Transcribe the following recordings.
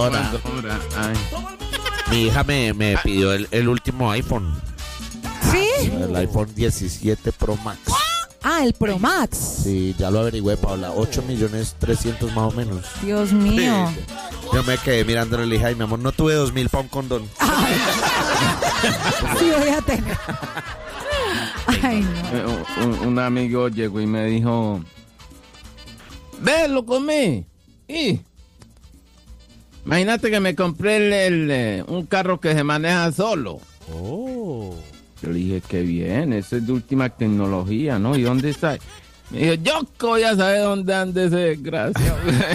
Ahora, mi hija me pidió el último iPhone. ¿Sí? El iPhone 17 Pro Max. Ah, el Pro Max. Sí, ya lo averigüé, Paula. 8.300.000 más o menos. Dios mío. Sí. Yo me quedé mirándole y le dije, ay, mi amor, no tuve 2.000 para un condón. Ay. Sí, voy a tener. Ay, no. Un amigo llegó y me dijo, ve, lo comí. Y imagínate que me compré un carro que se maneja solo. Oh. Yo le dije, qué bien, eso es de última tecnología, ¿no? ¿Y dónde está? Me dijo, yo que voy a saber dónde anda ese desgraciado.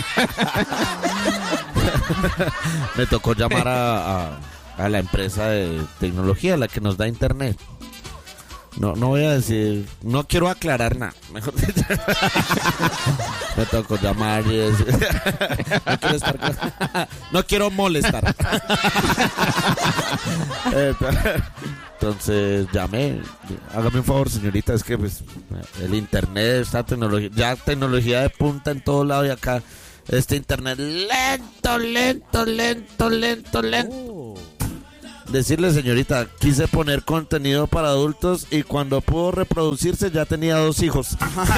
Me tocó llamar a la empresa de tecnología, la que nos da internet. No voy a decir, no quiero aclarar nada. Mejor dicho. Me tocó llamar y decir, no quiero molestar. Entonces llamé, hágame un favor, señorita, es que pues el internet, esta tecnología, ya tecnología de punta en todo lado y acá este internet lento. Decirle, señorita, quise poner contenido para adultos y cuando pudo reproducirse ya tenía 2 hijos.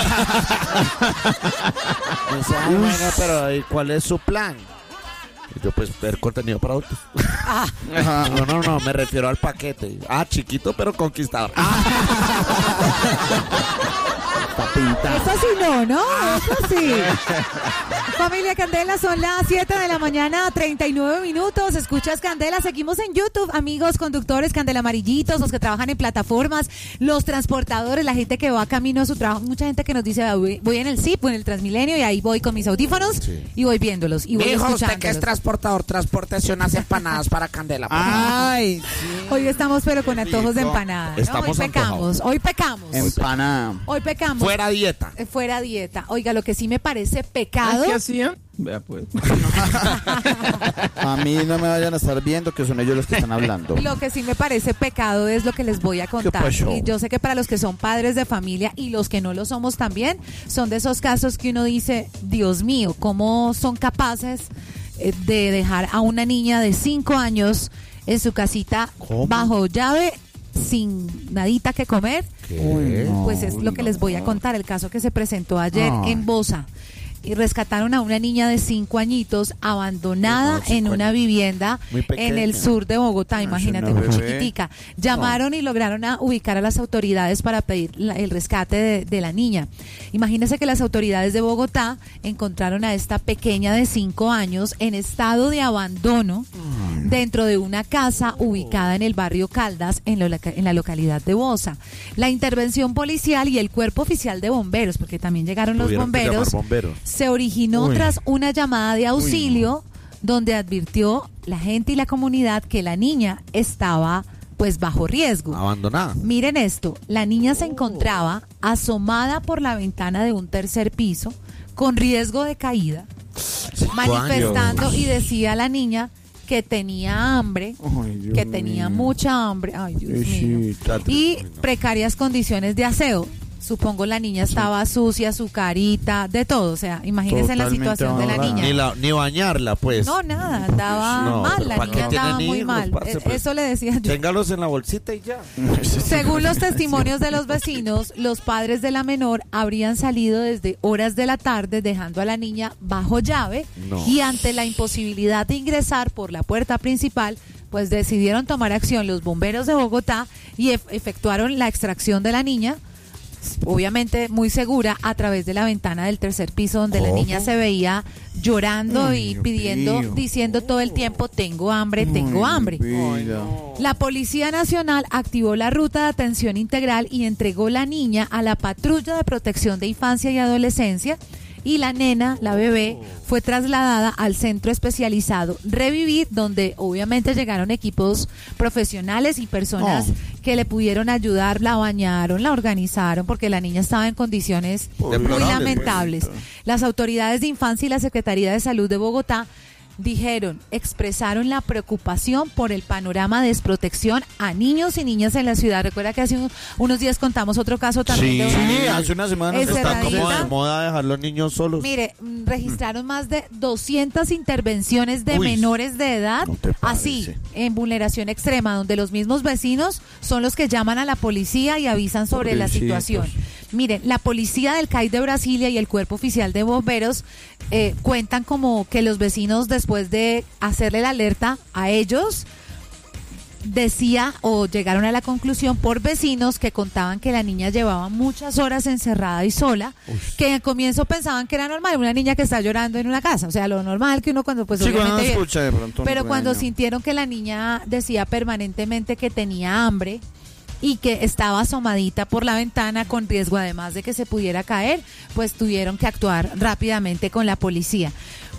Dice, ay, bueno, pero ¿y cuál es su plan? Y yo, pues, ver contenido para adultos. No, me refiero al paquete. Chiquito pero conquistador. Eso sí ¿no? Eso sí. Familia Candela, son las 7 de la mañana, 39 minutos. Escuchas Candela, seguimos en YouTube. Amigos conductores, Candela Amarillitos, los que trabajan en plataformas, los transportadores, la gente que va camino a su trabajo. Mucha gente que nos dice, voy en el Zip o en el Transmilenio y ahí voy con mis audífonos y voy viéndolos y voy escuchándolos. Usted que es transportador, transporte unas empanadas para Candela. Ay, sí. Hoy estamos pero con antojos de empanadas. Estamos Hoy pecamos. Empanada. Hoy pecamos. Fuera dieta. Fuera dieta. Oiga, lo que sí me parece pecado. ¿Qué hacían? Vea pues. A mí no me vayan a estar viendo que son ellos los que están hablando. Lo que sí me parece pecado es lo que les voy a contar. Y yo sé que para los que son padres de familia y los que no lo somos también, son de esos casos que uno dice, Dios mío, ¿cómo son capaces de dejar a una niña de 5 años en su casita bajo llave sin nadita que comer? Pues es lo que les voy a contar, el caso que se presentó ayer en Bosa. Y rescataron a una niña de 5 añitos abandonada en una vivienda en el sur de Bogotá, imagínate, muy chiquitica. Llamaron y lograron ubicar a las autoridades para pedir el rescate de la niña. Imagínense que las autoridades de Bogotá encontraron a esta pequeña de 5 años en estado de abandono dentro de una casa ubicada en el barrio Caldas, en la localidad de Bosa. La intervención policial y el cuerpo oficial de bomberos, porque también llegaron los bomberos, se originó tras una llamada de auxilio donde advirtió la gente y la comunidad que la niña estaba pues bajo riesgo. Abandonada. Miren esto, la niña se encontraba asomada por la ventana de un 3er piso con riesgo de caída, manifestando y decía la niña que tenía hambre, que tenía mucha hambre, ay Dios mío, y precarias condiciones de aseo. Supongo la niña estaba sucia, su carita, de todo. O sea, imagínense la situación de la niña. Ni bañarla, pues. No, nada, andaba mal, la niña estaba muy mal. Pues, eso le decía yo. Téngalos en la bolsita y ya. Según los testimonios de los vecinos, los padres de la menor habrían salido desde horas de la tarde dejando a la niña bajo llave y ante la imposibilidad de ingresar por la puerta principal, pues decidieron tomar acción los bomberos de Bogotá y efectuaron la extracción de la niña, obviamente muy segura, a través de la ventana del 3er piso donde la niña se veía llorando y pidiendo, diciendo todo el tiempo, tengo hambre, tengo hambre. La Policía Nacional activó la ruta de atención integral y entregó la niña a la Patrulla de Protección de Infancia y Adolescencia y la nena, la bebé, fue trasladada al centro especializado Revivir, donde obviamente llegaron equipos profesionales y personas que le pudieron ayudar, la bañaron, la organizaron, porque la niña estaba en condiciones muy lamentables. Las autoridades de infancia y la Secretaría de Salud de Bogotá expresaron la preocupación por el panorama de desprotección a niños y niñas en la ciudad. Recuerda que hace unos días contamos otro caso también. Sí, hace una semana está como de moda dejar los niños solos. Mire, registraron más de 200 intervenciones de menores de edad, así, en vulneración extrema, donde los mismos vecinos son los que llaman a la policía y avisan sobre la situación. Miren, la policía del CAI de Brasilia y el Cuerpo Oficial de Bomberos cuentan como que los vecinos, después de hacerle la alerta a ellos, llegaron a la conclusión por vecinos que contaban que la niña llevaba muchas horas encerrada y sola, que al comienzo pensaban que era normal, una niña que está llorando en una casa, o sea, lo normal que uno cuando pues obviamente escucha de pronto, pero cuando sintieron que la niña decía permanentemente que tenía hambre y que estaba asomadita por la ventana con riesgo además de que se pudiera caer, pues tuvieron que actuar rápidamente con la policía.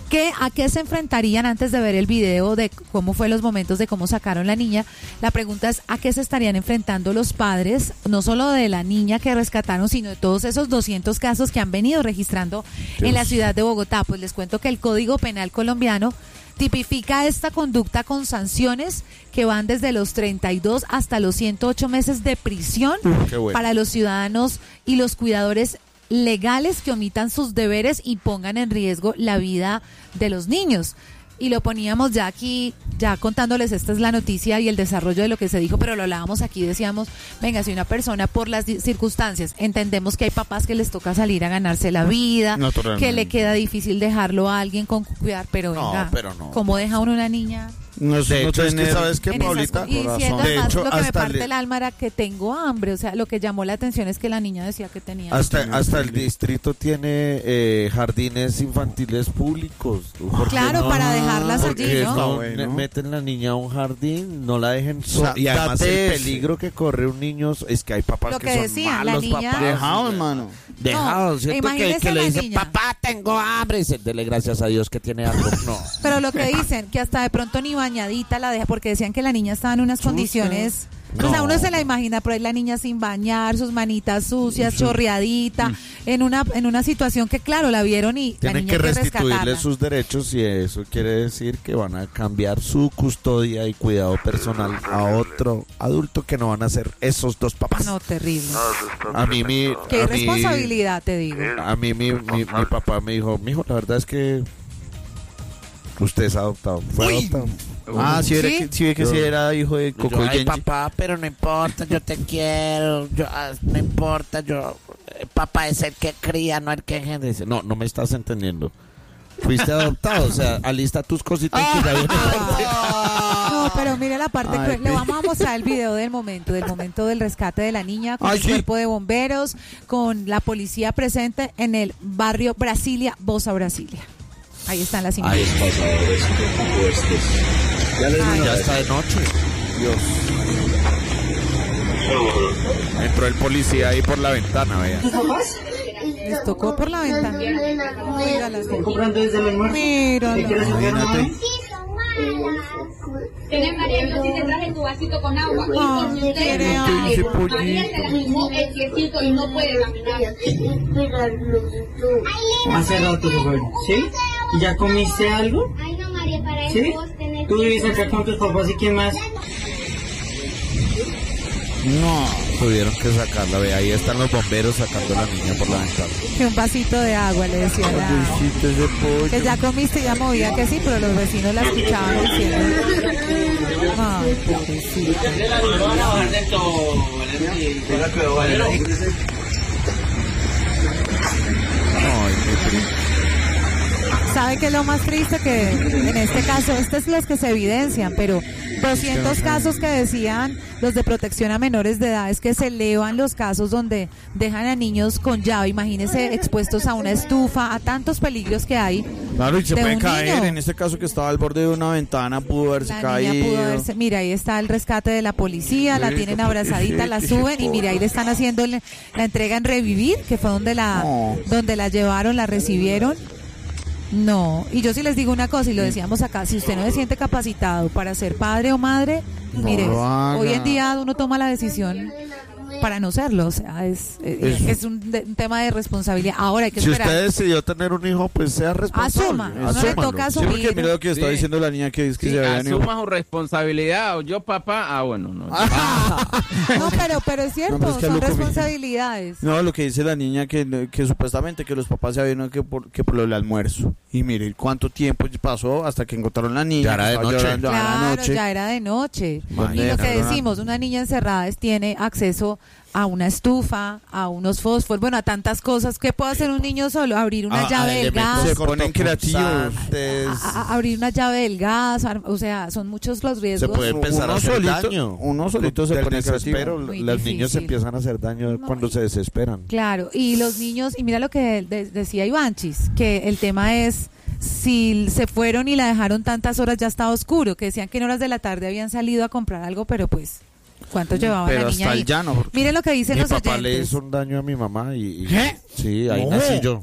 ¿A qué se enfrentarían antes de ver el video de cómo fue los momentos de cómo sacaron la niña? La pregunta es, ¿a qué se estarían enfrentando los padres, no solo de la niña que rescataron, sino de todos esos 200 casos que han venido registrando en la ciudad de Bogotá? Pues les cuento que el Código Penal colombiano tipifica esta conducta con sanciones que van desde los 32 hasta los 108 meses de prisión para los ciudadanos y los cuidadores legales que omitan sus deberes y pongan en riesgo la vida de los niños. Y lo poníamos ya aquí, ya contándoles, esta es la noticia y el desarrollo de lo que se dijo, pero lo hablábamos aquí, decíamos, venga, si una persona por las circunstancias, entendemos que hay papás que les toca salir a ganarse la vida, que le queda difícil dejarlo a alguien con cuidar, pero venga, ¿cómo deja uno una niña? No sé, es que sabes que Paulita, y diciendo además lo que me parte el alma era que tengo hambre, o sea, lo que llamó la atención es que la niña decía que tenía hasta el distrito tiene jardines infantiles públicos. Claro, para dejarlas allí, ¿no? Meten la niña a un jardín, no la dejen sola. Y además el peligro que corre un niño es que hay papás que son malos, papás. Dejados, hermano. Dejados, ¿cierto? Que le dicen, papá, tengo hambre, y se dele gracias a Dios que tiene algo. No. Pero lo que dicen, que hasta de pronto ni bañadita la deja, porque decían que la niña estaba en unas condiciones... No. O sea, uno se la imagina, por ahí la niña sin bañar, sus manitas sucias, chorreadita, en una situación que, claro, la vieron y tienen la niña que restituirle sus derechos, y eso quiere decir que van a cambiar su custodia y cuidado personal a otro adulto, que no van a ser esos dos papás. No, terrible. Qué irresponsabilidad, te digo. A mí mi papá me dijo, mijo, la verdad es que usted es adoptado. Fue adoptado. Sí ve que sí era hijo de Coco y Genji. Papá, pero no importa, yo te quiero, no importa, papá es el que cría, no el que engendra. Dice, no me estás entendiendo. Fuiste adoptado, o sea, alista tus cositas que ya viene. No, pero mire la parte que le vamos a mostrar el video del momento del rescate de la niña con el cuerpo de bomberos, con la policía presente en el barrio Brasilia, Bosa Brasilia. Ahí están las imágenes. Ya está de noche. Dios. Entró el policía ahí por la ventana, vea. Les tocó por la ventana. Mírala. Imagínate. Tienes María, yo sí te traje tu vasito con agua. Y por si usted María se lastimó el piecito y no puede caminar. Hace rato, ¿sí? ¿Y ya comiste algo? Ay, no, María, para eso ¿Sí? vos tenés... ¿Tú vives acá con tus papás y quién más? No, tuvieron que sacarla, ve, ahí están los bomberos sacando a la niña por la ventana. Que un vasito de agua, le decía que ya comiste, ya movía que sí, pero los vecinos la escuchaban diciendo, ay, pobrecita. Ay, qué triste. ¿Sabe qué es lo más triste? Que en este caso, estos son los que se evidencian, pero 200 casos que decían los de protección a menores de edad, es que se elevan los casos donde dejan a niños con llave, imagínense, expuestos a una estufa, a tantos peligros que hay. Claro, y se puede caer, niño. en este caso que estaba al borde de una ventana, pudo haberse caído. Mira, ahí está el rescate de la policía, la tienen abrazadita, la suben y mira, ahí le están haciendo la entrega en Revivir, que fue donde la llevaron, la recibieron. No, y yo sí les digo una cosa, y lo decíamos acá, si usted no se siente capacitado para ser padre o madre, mire, hoy en día uno toma la decisión para no serlo. O sea, es un tema de responsabilidad. Ahora hay que esperar. Si usted decidió tener un hijo, pues sea responsable. Asuma, no le toca asumir. Sí, porque mira lo que está diciendo la niña que es que se había asuma su responsabilidad. O yo, papá, bueno, no. No, pero es cierto, no, es que son responsabilidades. No, lo que dice la niña que supuestamente que los papás se habían que por lo del almuerzo. Y mire cuánto tiempo pasó hasta que encontraron la niña. Ya era de noche. Claro, ya era de noche. Y lo que decimos, una niña encerrada tiene acceso a una estufa, a unos fósforos, bueno, a tantas cosas. ¿Qué puede hacer un niño solo? Abrir una llave del gas. Se ponen creativos. Abrir una llave del gas, o sea, son muchos los riesgos. Se puede empezar a hacer daño. Uno solito se pone creativo. Los niños empiezan a hacer daño cuando se desesperan. Claro, y los niños, y mira lo que decía Ivanchis, que el tema es si se fueron y la dejaron tantas horas, ya estaba oscuro, que decían que en horas de la tarde habían salido a comprar algo, pero pues ¿cuánto llevaba la niña ahí? Miren lo que dicen los oyentes. Mi papá le hizo un daño a mi mamá y ¿qué? Sí, ahí nací yo.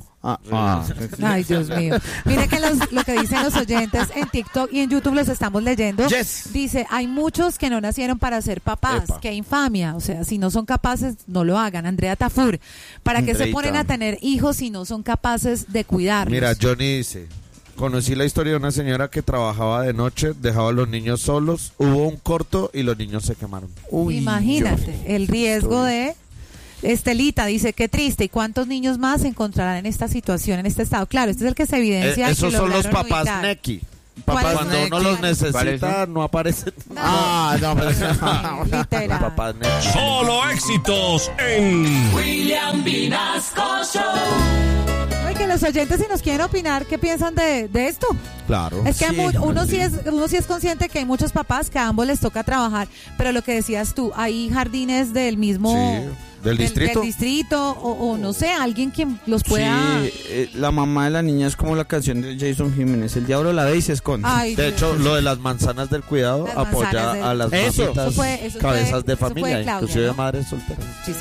Ay, Dios mío. Miren que lo que dicen los oyentes en TikTok y en YouTube los estamos leyendo. Yes. Dice, hay muchos que no nacieron para ser papás. Epa. Qué infamia. O sea, si no son capaces, no lo hagan. Andrea Tafur, ¿para qué se ponen a tener hijos si no son capaces de cuidarlos? Mira, Johnny dice... Conocí la historia de una señora que trabajaba de noche, dejaba a los niños solos, hubo un corto y los niños se quemaron. Imagínate, el riesgo de... Estelita dice, qué triste, ¿y cuántos niños más se encontrarán en esta situación, en este estado? Claro, este es el que se evidencia. Esos que son los lograron papás ubicar. Neki. ¿Cuáles Cuando uno los necesita, no aparecen. No, literal. Papás Neki. Solo éxitos en William Vinasco Show. Ay, que los oyentes, si nos quieren opinar, ¿qué piensan de esto? Claro. Es que uno sí es consciente que hay muchos papás que a ambos les toca trabajar, pero lo que decías tú, hay jardines del mismo... Sí, del distrito o no sé, alguien que los pueda... Sí, la mamá de la niña es como la canción de Jason Jiménez, el diablo la ve y se esconde. Ay, de hecho, lo de las manzanas del cuidado Las apoya manzanas a las Eso. mamitas Eso fue cabezas de Claudia, familia, ¿no? inclusive madres solteras.